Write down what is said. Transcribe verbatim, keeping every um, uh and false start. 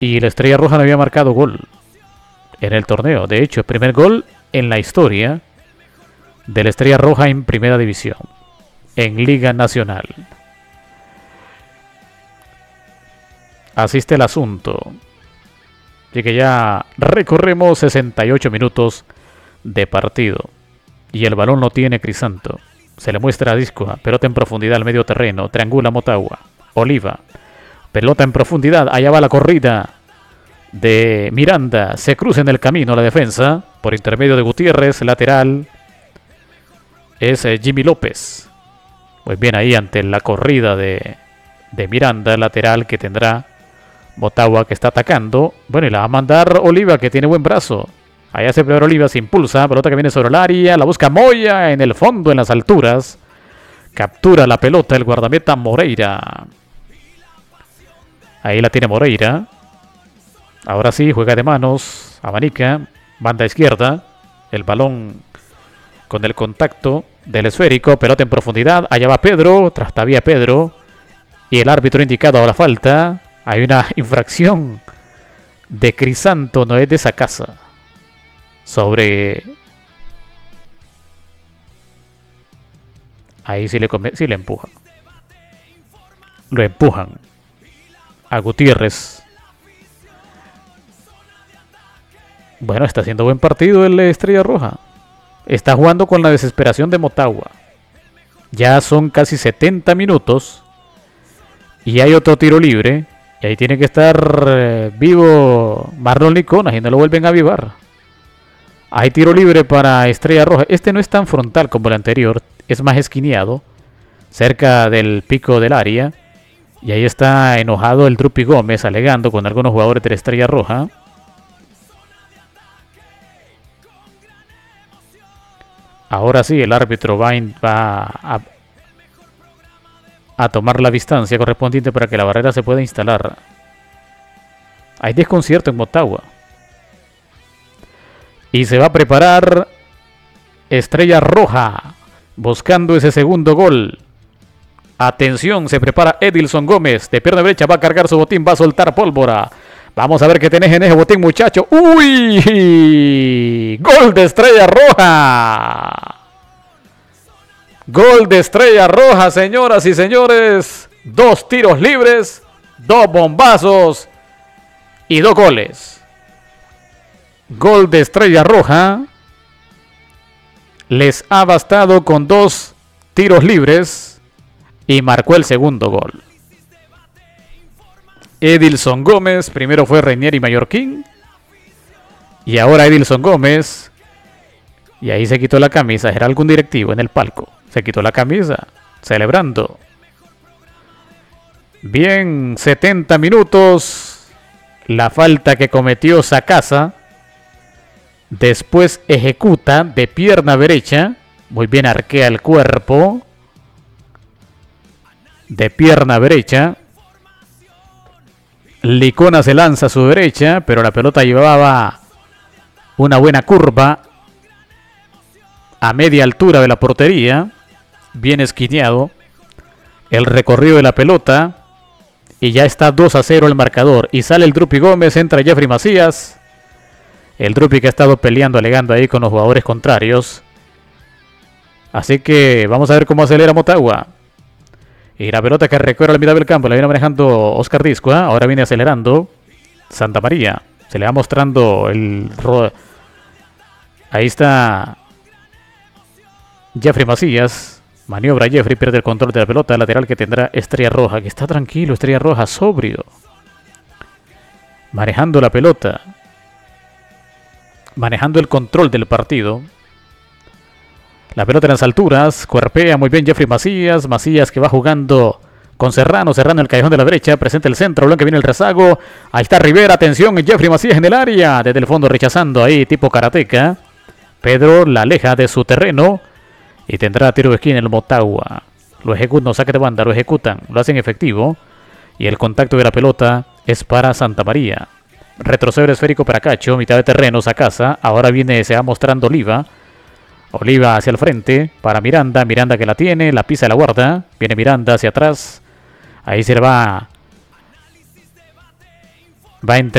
Y la Estrella Roja no había marcado gol en el torneo. De hecho, el primer gol en la historia de la Estrella Roja en Primera División, en Liga Nacional. Así está el asunto. Así que ya recorremos sesenta y ocho minutos de partido. Y el balón lo tiene Crisanto. Se le muestra a Discoa. Pelota en profundidad al medio terreno. Triangula Motagua. Oliva. Pelota en profundidad. Allá va la corrida de Miranda. Se cruza en el camino la defensa. Por intermedio de Gutiérrez. Lateral. Es Jimmy López. Muy bien ahí ante la corrida de, de Miranda. Lateral que tendrá Motagua, que está atacando. Bueno, y la va a mandar Oliva, que tiene buen brazo. Allá se prepara Oliva, se impulsa. Pelota que viene sobre el área. La busca Moya en el fondo, en las alturas. Captura la pelota el guardameta Moreira. Ahí la tiene Moreira. Ahora sí, juega de manos. Abanica. Banda izquierda. El balón con el contacto del esférico. Pelota en profundidad. Allá va Pedro. Trastabía Pedro. Y el árbitro indicado a la falta. Hay una infracción de Crisanto, no es de esa casa. Sobre... Ahí sí le, come... sí le empujan. Lo empujan a Gutiérrez. Bueno, está haciendo buen partido el Estrella Roja. Está jugando con la desesperación de Motagua. Ya son casi setenta minutos. Y hay otro tiro libre. Y ahí tiene que estar eh, vivo Marlon Liconas y no lo vuelven a avivar. Hay tiro libre para Estrella Roja. Este no es tan frontal como el anterior. Es más esquineado. Cerca del pico del área. Y ahí está enojado el Drupi Gómez, alegando con algunos jugadores de la Estrella Roja. Ahora sí, el árbitro va, in, va a, a tomar la distancia correspondiente para que la barrera se pueda instalar. Hay desconcierto en Motagua. Y se va a preparar Estrella Roja, buscando ese segundo gol. Atención, se prepara Edilson Gómez. De pierna derecha va a cargar su botín, va a soltar pólvora. Vamos a ver qué tenés en ese botín, muchacho. ¡Uy! ¡Gol de Estrella Roja! Gol de Estrella Roja, señoras y señores. Dos tiros libres, dos bombazos y dos goles. Gol de Estrella Roja. Les ha bastado con dos tiros libres y marcó el segundo gol. Edilson Gómez, primero fue Reinier y Mallorquín. Y ahora Edilson Gómez. Y ahí se quitó la camisa. Era algún directivo en el palco. Se quitó la camisa, celebrando. Bien, setenta minutos. La falta que cometió Sacasa. Después ejecuta de pierna derecha. Muy bien, arquea el cuerpo. De pierna derecha. Licona se lanza a su derecha, pero la pelota llevaba una buena curva a media altura de la portería. Bien esquineado el recorrido de la pelota. Y ya está dos a cero el marcador. Y sale el Drupi Gómez, entra Jeffrey Macías. El Drupi que ha estado peleando, alegando ahí con los jugadores contrarios. Así que vamos a ver cómo acelera Motagua. Y la pelota que recorre la mitad del campo la viene manejando Oscar Discoa. Ahora viene acelerando Santa María. Se le va mostrando el... Ahí está Jeffrey Macías. Maniobra Jeffrey, pierde el control de la pelota. Lateral que tendrá Estrella Roja, que está tranquilo. Estrella Roja, sobrio. Manejando la pelota. Manejando el control del partido. La pelota en las alturas, cuerpea muy bien Jeffrey Macías. Macías que va jugando con Serrano. Serrano en el callejón de la derecha. Presenta el centro. Blanco que viene el rezago. Ahí está Rivera. Atención. Jeffrey Macías en el área. Desde el fondo rechazando ahí tipo karateca. Pedro la aleja de su terreno. Y tendrá tiro de esquina en el Motagua. Lo ejecutan. No saque de banda. Lo ejecutan. Lo hacen efectivo. Y el contacto de la pelota es para Santa María. Retrocedo esférico para Cacho. Mitad de terreno. Sacasa. Ahora viene. Se va mostrando Oliva. Oliva hacia el frente para Miranda. Miranda que la tiene, la pisa y la guarda. Viene Miranda hacia atrás. Ahí se le va. Va entre